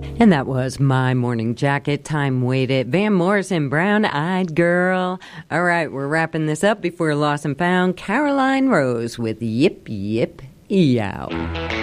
And that was My Morning Jacket, Time Waited, Van Morrison, Brown Eyed Girl. All right, we're wrapping this up before Lost and Found. Caroline Rose with Yip Yip Eow.